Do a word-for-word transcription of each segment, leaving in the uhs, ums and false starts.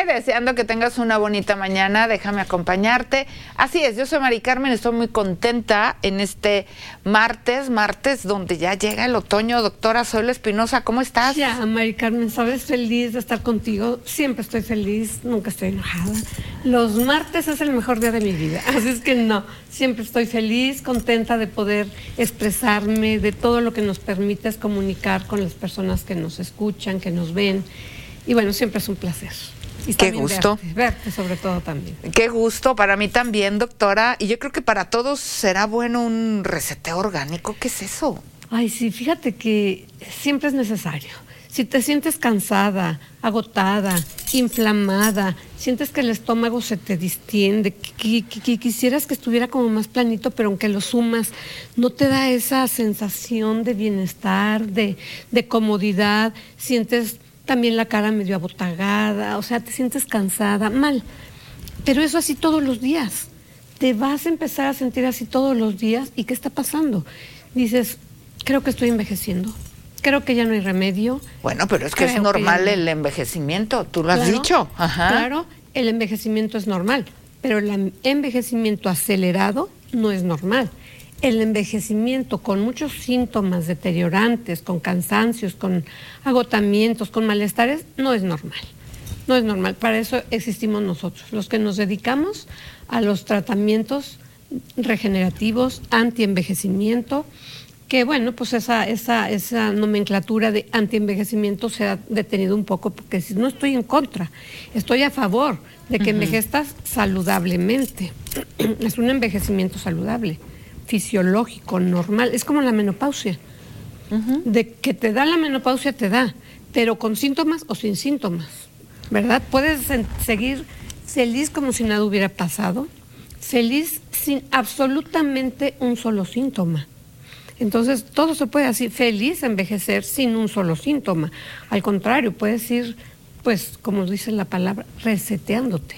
deseando que tengas una bonita mañana, déjame acompañarte. Así es, yo soy Mari Carmen, estoy muy contenta en este martes, martes donde ya llega el otoño. Doctora Zoila Espinosa, ¿cómo estás? Ya, Mari Carmen, sabes, feliz de estar contigo, siempre estoy feliz, nunca estoy enojada. Los martes es el mejor día de mi vida, así es que no, siempre estoy feliz, contenta de poder expresarme, de todo lo que nos permite es comunicar con las personas que nos escuchan, que nos ven. Y bueno, siempre es un placer. Y qué gusto. Verte, verte sobre todo también. Qué gusto, para mí también, doctora. Y yo creo que para todos será bueno un reseteo orgánico. ¿Qué es eso? Ay, sí, fíjate que siempre es necesario. Si te sientes cansada, agotada, inflamada, sientes que el estómago se te distiende, que, que, que quisieras que estuviera como más planito, pero aunque lo sumas, no te da esa sensación de bienestar, de, de comodidad, sientes también la cara medio abotagada, o sea, te sientes cansada, mal. Pero eso así todos los días. Te vas a empezar a sentir así todos los días. ¿Y qué está pasando? Dices, creo que estoy envejeciendo. Creo que ya no hay remedio. Bueno, pero es que creo es normal que el envejecimiento, tú lo has claro, dicho. Ajá. Claro, el envejecimiento es normal, pero el envejecimiento acelerado no es normal. El envejecimiento con muchos síntomas deteriorantes, con cansancios, con agotamientos, con malestares, no es normal. No es normal. Para eso existimos nosotros, los que nos dedicamos a los tratamientos regenerativos, antienvejecimiento, que bueno, pues esa, esa, esa nomenclatura de antienvejecimiento se ha detenido un poco, porque si no estoy en contra, estoy a favor de que uh-huh. envejezcas saludablemente. Es un envejecimiento saludable, fisiológico, normal, es como la menopausia. Uh-huh. De que te da la menopausia, te da, pero con síntomas o sin síntomas, ¿verdad? Puedes en- seguir feliz como si nada hubiera pasado, feliz sin absolutamente un solo síntoma. Entonces, todo se puede así, feliz envejecer sin un solo síntoma. Al contrario, puedes ir, pues, como dice la palabra, reseteándote.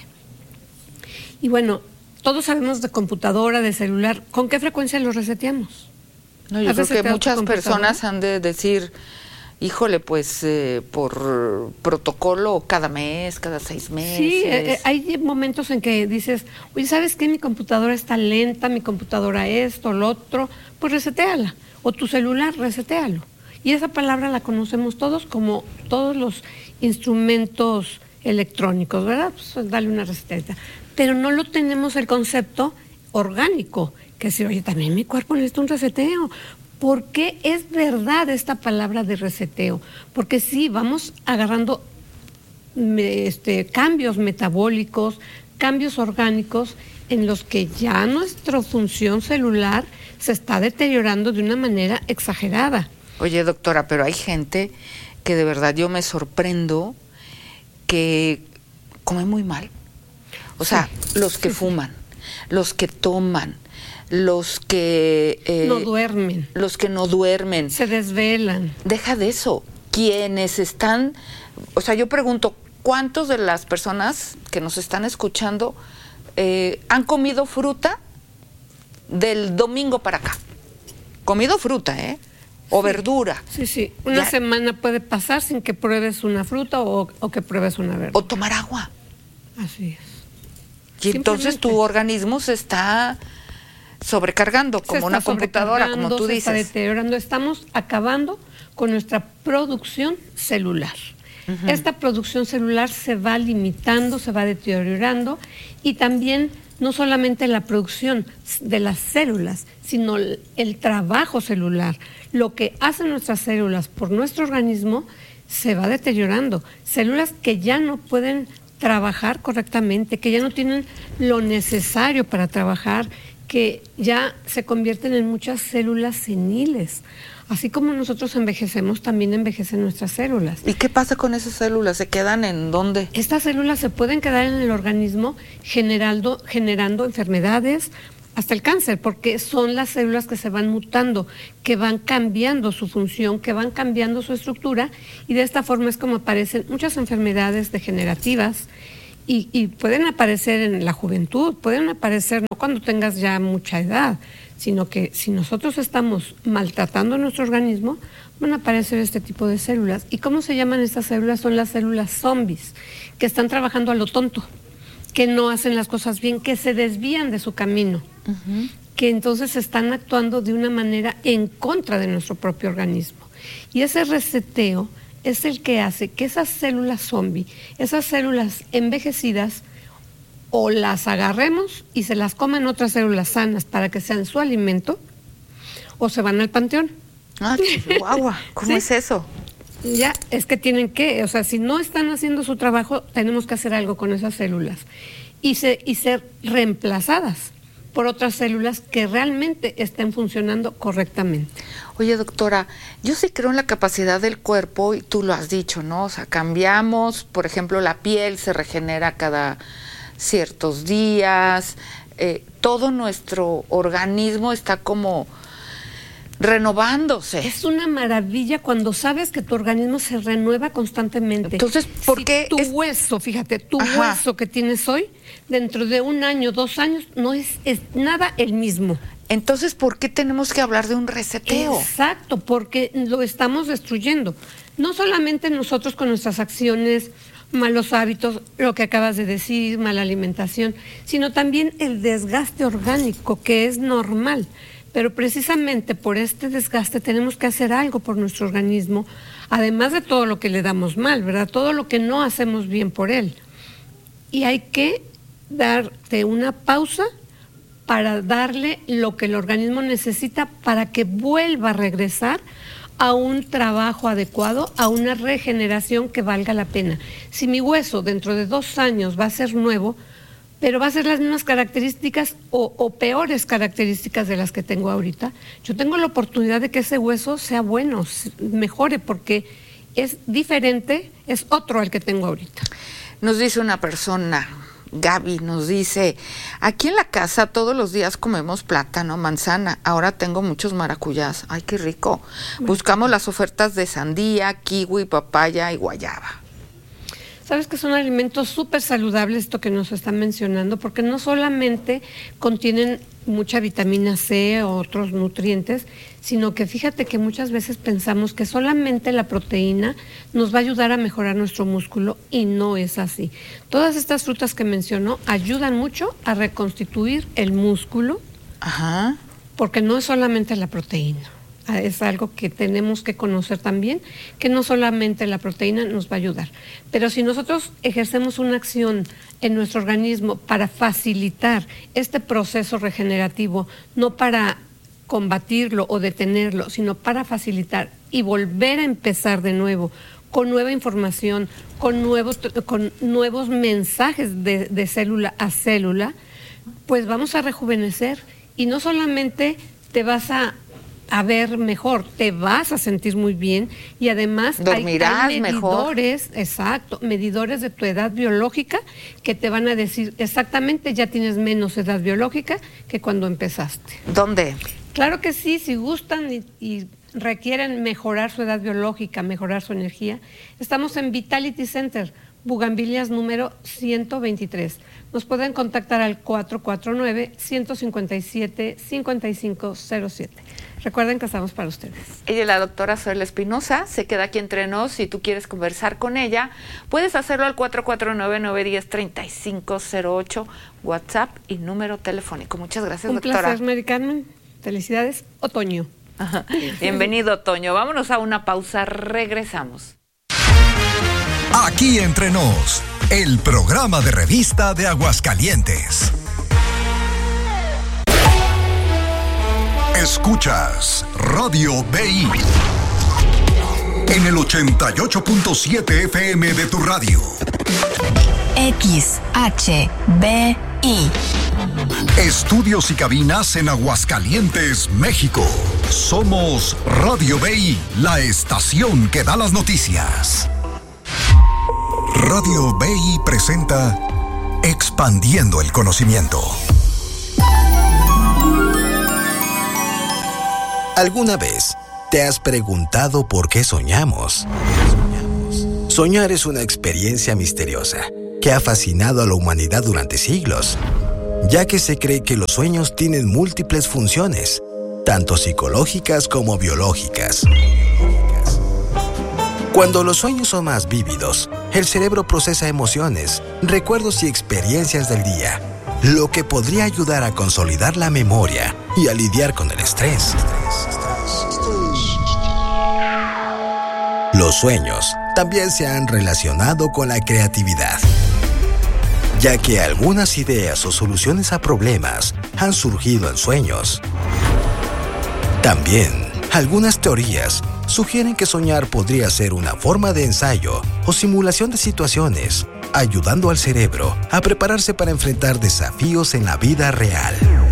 Y bueno, todos sabemos de computadora, de celular. ¿Con qué frecuencia los reseteamos? No, yo creo que muchas personas han de decir, híjole, pues eh, por protocolo cada mes, cada seis meses. Sí, eh, hay momentos en que dices, oye, ¿sabes qué? Mi computadora está lenta, mi computadora esto, lo otro, pues resetéala. O tu celular, resetéalo. Y esa palabra la conocemos todos como todos los instrumentos electrónicos, ¿verdad? Pues dale una reseteta. Pero no lo tenemos el concepto orgánico, que si, oye, también mi cuerpo necesita un reseteo. ¿Por qué es verdad esta palabra de reseteo? Porque sí, vamos agarrando este, cambios metabólicos, cambios orgánicos, en los que ya nuestra función celular se está deteriorando de una manera exagerada. Oye, doctora, pero hay gente que de verdad yo me sorprendo que come muy mal. O sea, sí, los que sí, fuman, los que toman, los que... Eh, no duermen. Los que no duermen. Se desvelan. Deja de eso. Quienes están... O sea, yo pregunto, ¿cuántos de las personas que nos están escuchando eh, han comido fruta del domingo para acá? Comido fruta, ¿eh? O sí, verdura. Sí, sí. Una ya. semana puede pasar sin que pruebes una fruta o, o que pruebes una verdura. O tomar agua. Así es. Y entonces tu organismo se está sobrecargando como se una computadora, como tú se dices. Está deteriorando. Estamos acabando con nuestra producción celular. Uh-huh. Esta producción celular se va limitando, se va deteriorando, y también no solamente la producción de las células, sino el, el trabajo celular. Lo que hacen nuestras células por nuestro organismo se va deteriorando. Células que ya no pueden trabajar correctamente, que ya no tienen lo necesario para trabajar, que ya se convierten en muchas células seniles. Así como nosotros envejecemos, también envejecen nuestras células. ¿Y qué pasa con esas células? ¿Se quedan en dónde? Estas células se pueden quedar en el organismo generando, generando enfermedades, hasta el cáncer, porque son las células que se van mutando, que van cambiando su función, que van cambiando su estructura, y de esta forma es como aparecen muchas enfermedades degenerativas, y, y pueden aparecer en la juventud, pueden aparecer no cuando tengas ya mucha edad, sino que si nosotros estamos maltratando nuestro organismo, van a aparecer este tipo de células. ¿Y cómo se llaman estas células? Son las células zombies, que están trabajando a lo tonto, que no hacen las cosas bien, que se desvían de su camino, uh-huh. que entonces están actuando de una manera en contra de nuestro propio organismo. Y ese reseteo es el que hace que esas células zombie, esas células envejecidas, o las agarremos y se las comen otras células sanas para que sean su alimento, o se van al panteón. Ah, chihuahua, ¿cómo ¿Sí? es eso? Ya, es que tienen que, o sea, si no están haciendo su trabajo, tenemos que hacer algo con esas células y, se, y ser reemplazadas por otras células que realmente estén funcionando correctamente. Oye, doctora, yo sí creo en la capacidad del cuerpo, y tú lo has dicho, ¿no? O sea, cambiamos, por ejemplo, la piel se regenera cada ciertos días, eh, todo nuestro organismo está como renovándose. Es una maravilla cuando sabes que tu organismo se renueva constantemente. Entonces, ¿por si qué tu es... hueso, fíjate, tu Ajá. hueso que tienes hoy, dentro de un año, dos años, no es, es nada el mismo? Entonces, ¿por qué tenemos que hablar de un reseteo? Exacto, porque lo estamos destruyendo. No solamente nosotros con nuestras acciones, malos hábitos, lo que acabas de decir, mala alimentación, sino también el desgaste orgánico, que es normal. Pero precisamente por este desgaste tenemos que hacer algo por nuestro organismo, además de todo lo que le damos mal, ¿verdad? Todo lo que no hacemos bien por él. Y hay que darte una pausa para darle lo que el organismo necesita para que vuelva a regresar a un trabajo adecuado, a una regeneración que valga la pena. Si mi hueso dentro de dos años va a ser nuevo, pero va a ser las mismas características o, o peores características de las que tengo ahorita, yo tengo la oportunidad de que ese hueso sea bueno, mejore, porque es diferente, es otro al que tengo ahorita. Nos dice una persona, Gaby, nos dice, aquí en la casa todos los días comemos plátano, manzana, ahora tengo muchos maracuyás, ay, qué rico. Buscamos las ofertas de sandía, kiwi, papaya y guayaba. Sabes que son alimentos súper saludables, esto que nos están mencionando, porque no solamente contienen mucha vitamina C o otros nutrientes, sino que fíjate que muchas veces pensamos que solamente la proteína nos va a ayudar a mejorar nuestro músculo y no es así. Todas estas frutas que mencionó ayudan mucho a reconstituir el músculo, Ajá. porque no es solamente la proteína. Es algo que tenemos que conocer también, que no solamente la proteína nos va a ayudar, pero si nosotros ejercemos una acción en nuestro organismo para facilitar este proceso regenerativo, no para combatirlo o detenerlo, sino para facilitar y volver a empezar de nuevo, con nueva información, con nuevos, con nuevos mensajes de, de célula a célula, pues vamos a rejuvenecer y no solamente te vas a a ver mejor, te vas a sentir muy bien y además dormirás hay, hay medidores, mejor. Exacto, medidores de tu edad biológica que te van a decir exactamente, ya tienes menos edad biológica que cuando empezaste. ¿Dónde? Claro que sí, si gustan y, y requieren mejorar su edad biológica, mejorar su energía, estamos en Vitality Center, Bugambilias número ciento veintitrés. Nos pueden contactar al cuatro cuatro nueve, uno cinco siete, cinco cinco cero siete. Recuerden que estamos para ustedes. Ella es la doctora Zoila Espinosa, se queda aquí entre nos. Si tú quieres conversar con ella, puedes hacerlo al cuatro cuatro nueve, nueve uno cero, tres cinco cero ocho, WhatsApp y número telefónico. Muchas gracias, Un doctora. Un placer, Mary Carmen. Felicidades, Otoño. Ajá. Bienvenido, Otoño. Vámonos a una pausa, regresamos. Aquí entre nos, el programa de revista de Aguascalientes. Escuchas Radio B I en el ochenta y ocho punto siete F M de tu radio. X H B I. Estudios y cabinas en Aguascalientes, México. Somos Radio B I, la estación que da las noticias. Radio B I presenta Expandiendo el Conocimiento. ¿Alguna vez te has preguntado por qué soñamos? Soñar es una experiencia misteriosa que ha fascinado a la humanidad durante siglos, ya que se cree que los sueños tienen múltiples funciones, tanto psicológicas como biológicas. Cuando los sueños son más vívidos, el cerebro procesa emociones, recuerdos y experiencias del día, lo que podría ayudar a consolidar la memoria y a lidiar con el estrés. Los sueños también se han relacionado con la creatividad, ya que algunas ideas o soluciones a problemas han surgido en sueños. También, algunas teorías sugieren que soñar podría ser una forma de ensayo o simulación de situaciones, ayudando al cerebro a prepararse para enfrentar desafíos en la vida real.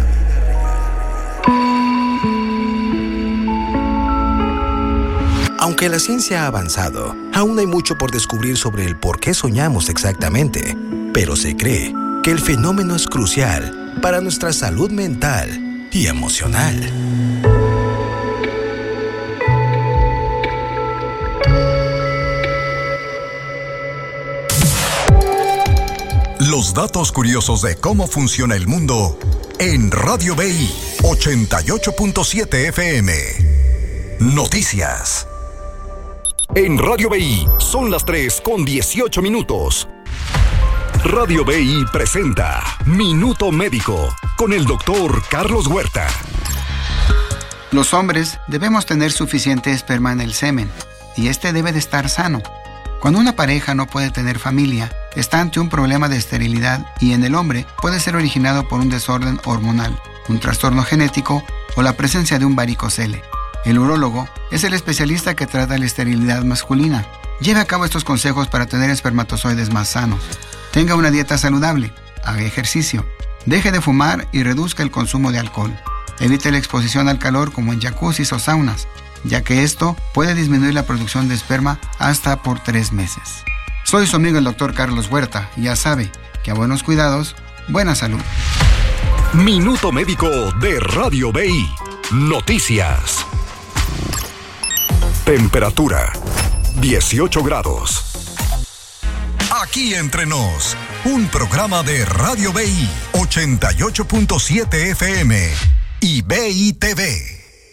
Aunque la ciencia ha avanzado, aún hay mucho por descubrir sobre el por qué soñamos exactamente, pero se cree que el fenómeno es crucial para nuestra salud mental y emocional. Los datos curiosos de cómo funciona el mundo en Radio B I ochenta y ocho punto siete F M. Noticias. En Radio B I son las tres con dieciocho minutos. Radio B I presenta Minuto Médico con el doctor Carlos Huerta. Los hombres debemos tener suficiente esperma en el semen y este debe de estar sano. Cuando una pareja no puede tener familia, está ante un problema de esterilidad y en el hombre puede ser originado por un desorden hormonal, un trastorno genético o la presencia de un varicocele. El urólogo es el especialista que trata la esterilidad masculina. Lleve a cabo estos consejos para tener espermatozoides más sanos. Tenga una dieta saludable, haga ejercicio, deje de fumar y reduzca el consumo de alcohol. Evite la exposición al calor como en jacuzzis o saunas, ya que esto puede disminuir la producción de esperma hasta por tres meses. Soy su amigo el doctor Carlos Huerta y ya sabe que a buenos cuidados, buena salud. Minuto Médico de Radio B I. Noticias. Temperatura dieciocho grados. Aquí entre nos, un programa de Radio B I ochenta y ocho punto siete F M y B I T V.